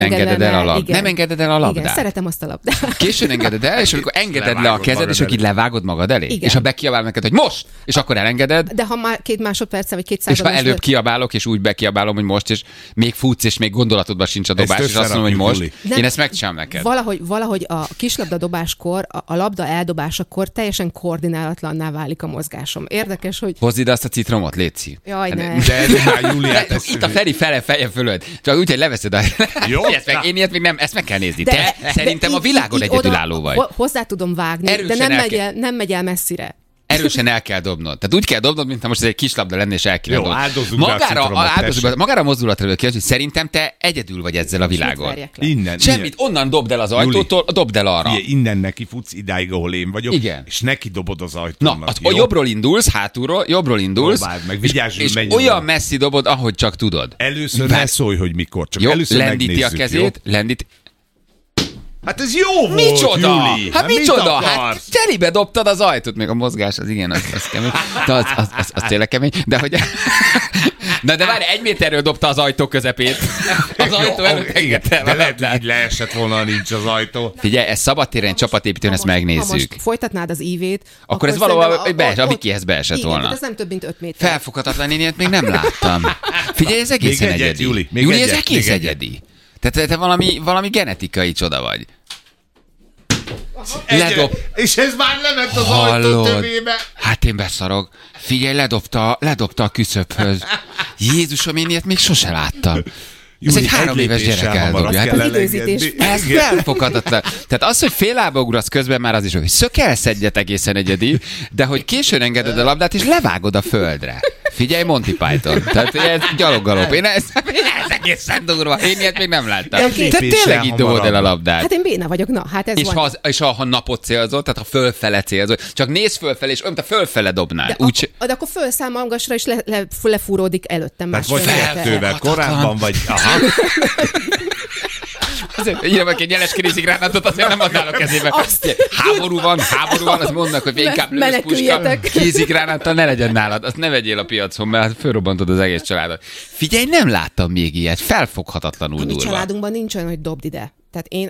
engeded el a labdát. Nem engeded el a labdát. Igen, szeretem azt a labdát. Későn engeded el, és amikor engeded le a kezed, és akkor így levágod magad elé. Igen. És ha bekiabál neked, hogy most, és akkor elengeded. De ha már 2 másodperce, vagy 2 És ha századon... előbb kiabálok, és úgy bekiabálom, hogy most, és még futsz, és még gondolatodban sincs a dobás, és azt mondom, hogy most. Én ezt megcsinálom neked. Valahogy a kislabdadobáskor, a labda eldobásakor teljesen koordinálatlanná válik a mozgásom. Érdekes, hogy... Hozd ide azt a citromot, létszi. Jaj, ne. De már Júliát Itt a Feri feje fölött. Csak úgy, hogy leveszed a... Jó. Én ilyet még nem, ezt meg kell nézni. Te szerintem a világon egyedülálló vagy. Hozzá tudom vágni, Erősen de nem megy el messzire. Erősen el kell dobnod. Tehát úgy kell dobnod, mintha most ez egy kislabda lenne, és el kéne Jó, dobnod. áldozzunk be a citromot, Magára a mozdulatra vagyok kíváncsi, hogy szerintem te egyedül vagy ezzel a világon. Innen. Semmit, onnan dobd el az ajtótól, dobd el arra. Innen neki futsz idáig, ahol én vagyok, Igen. és neki dobod az Na, ajtónak. a jobbról indulsz, hátulról, jobbról indulsz, Próbáld meg, vigyázz, és menj olyan oda. messzi dobod, ahogy csak tudod. Először ne szólj, hogy mikor, csak Jó, először lendíti a megnézzük, kezét, lendít. Hát ez jó volt, Micsoda? Júli! Hát mit micsoda? akarsz? Hát telibe dobtad az ajtót, még a mozgás, az igen, az kemény. De az tényleg kemény. De hogy... De várj, 1 méterről dobta az ajtó közepét. Az ajtó előtt engedte el a de lehet, hogy labdát. így leesett volna, ha nincs az ajtó. Figyelj, ez szabadtéren csapatépítőn, ezt Ha megnézzük. most folytatnád az ívét, Akkor ez valahol a Vikihez beesett igen, volna. tehát ez nem több, mint 5 méter. Felfoghatatlan, én ilyet még nem láttam. Figyelj, ez egészen Még egyet, egyedi. Júli, még Júli, ez egyet, egész még egyet. egyedi. Tehát te valami genetikai csoda vagy. Ledob. És ez már lement az ajtó Hallod? tövébe. Hát én beszarok. Figyelj, ledobta a küszöbhöz. Jézusom, én ilyet még sose láttam. Ez egy 3 éves gyerek eldobja. Hát kell időzítés. ez felfoghatatlan. Tehát az, hogy fél lába ugrasz közben már az is, hogy szökelsz egyet egészen egyedi, de hogy későn engeded a labdát, és levágod a földre. Figyelj, Monty Python. Tehát ez gyaloggalop. Ez egészen durva. Én ilyet még nem láttam. Te tényleg így dobod el a labdát. Hát én béna vagyok, na, hát ez van. Ha napot célzol, tehát ha fölfele célzol, csak nézz fölfele, és olyan, mint a fölfele dobnál. De akkor fölszáll magasra, és lefúródik előttem Tehát másfél vagy méterre. feltővel korábban, vagy... Aha. Írom, aki egy jeles kézigránátot, azért nem adnál a kezébe. Háború van, azt mondnak, hogy inkább lősz puska. Meneküljetek. Kézigránáttal ne legyen nálad, azt ne vegyél a piacon, mert fölrobbantod az egész családot. Figyelj, nem láttam még ilyet, felfoghatatlanul A mi durva. családunkban nincs olyan, hogy dobd ide. Tehát én...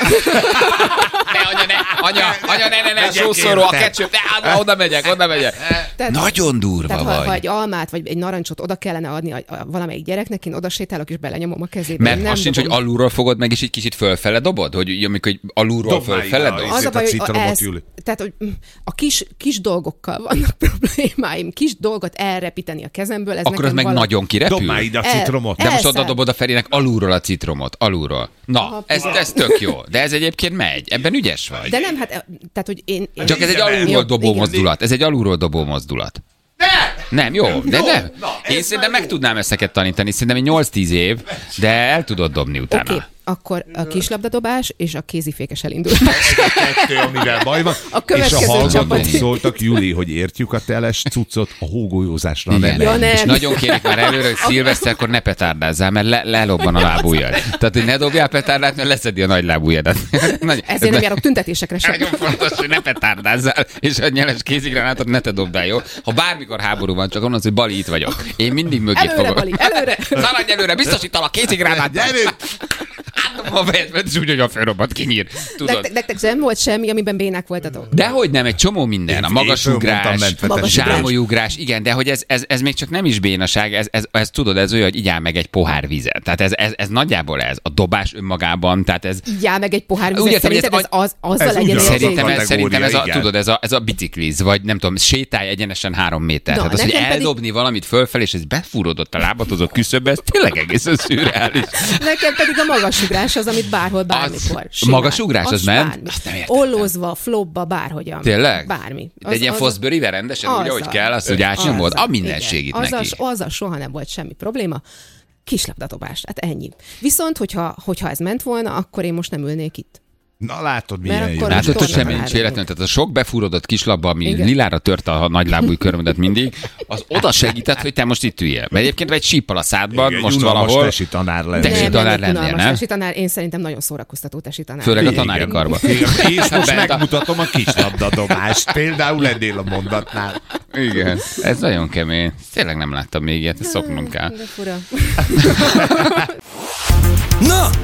Ne, sószoró, a ketchup, oda megyek. Tehát, Nagyon durva tehát vagy. ha egy almát, vagy egy narancsot oda kellene adni a valamelyik gyereknek, én oda sétálok, és belenyomom a kezébe. Mert nem az sincs, hogy dobom. alulról fogod meg, és így kicsit fölfele dobod? Hogy amikor alulról Dobd fölfele már ide, dobod? Az a baj, a hogy citromot, Júli. tehát, hogy a kis dolgokkal vannak problémáim. Kis dolgot elrepíteni a kezemből, ez Akkor az nekem meg nagyon kirepül? Dob már ide a citromot. De most oda Elszáll. dobod a Ferinek alulról a citromot, alulról. Na, Aha, ez tök jó. De ez egyébként megy. Ebben ügyes vagy. De nem, hát, tehát, hogy én Csak ez egy alulról dobó mozdulat. Ez egy alulról dobó mozdulat. Nem, jó, de nem. Én szerintem meg tudnám ezeket tanítani. Szerintem egy 8-10 év, de el tudod dobni utána. Oké, akkor a kislabdadobás és a kézifékes elindulás. Kettő, amivel baj van. A És következő a hallgatók csapat. szóltak, Júli, hogy értjük a teles cuccot a hógolyózásra. Igen. Ja, nem. És nagyon kérik már előre, hogy szilveszterkor ne petárdázzál, mert lelobban a lábujjad. Tehát, hogy ne dobjál petárdát, mert leszedi a nagy lábujjadat. Ezért nem járok tüntetésekre sem. Nagyon fontos, hogy ne petárdázzál, és a nyeles kézigránátot ne te dobd el, jó? Ha bármikor háború van, csak onnan, hogy Bali, itt vagyok. Én mindig mögé Előre, fogom. Bali, előre! Szaladj előre, biztosítalak kézigránát. Gyerünk! Átdobom a fejet, és úgy, hogy a fölrobbat kinyír. Tudod? Nektek nem volt semmi, amiben bénák voltatok? Dehogy nem, egy csomó minden. A magasugrás, fölmondtam mentvetes zsámolyugrás, igen, de hogy ez még csak nem is bénaság, ez tudod, ez olyan, hogy igyál meg egy pohár vizet. Tehát ez nagyjából ez. A dobás önmagában, tehát ez... Igyál meg egy pohár vizet, Úgy értem, hogy szerinted azzal ez legyen ugyanaz a elég? Szerintem ez a, igen. tudod, ez a bicikliz, vagy nem tudom, sétálj egyenesen 3 méter. Na, Tehát az, hogy nekem pedig- eldobni valamit fölfelé, és ez befúródott a lábatozó küszöbbe, ez tényleg egészen szürreális. Nekem pedig a magasugrás az, amit bárhol, bármikor. Simán. magasugrás, az ment? bármi. Azt nem értettem. Ollózva, flopba, bárhogyan. Tényleg? Bármi. De egy ilyen Fosbury-vel rendesen, úgy, ahogy kell, azt, hogy átnyomod, a minden segít neki. Azzal soha nem volt semmi probléma. Kislabdadobás, hát ennyi. Viszont, hogyha ez ment volna, akkor én most nem ülnék itt. Na látod, Mert milyen jó. akkor Látod, hogy torna semmi már nincs elég. életlen. Tehát a sok befúródott kislabba, ami Igen. lilára tört a nagylábúj körömödet mindig, az oda segített, hogy te most itt üljél. Mert egyébként vagy egy síppal a szádban, Igen, most unalmas valahol, tesi tanár lenni. Tesi Nem, tanár egy lennél, unalmas nem? tesi tanár, én szerintem nagyon szórakoztató tesi tanár. Főleg a Igen. tanári karba. Igen, és most Bent a- megmutatom a kislabdadobást. Például ennél a mondatnál. Igen, ez nagyon kemény. Tényleg nem láttam még ilyet, ezt szoknunk kell. De fura. Na,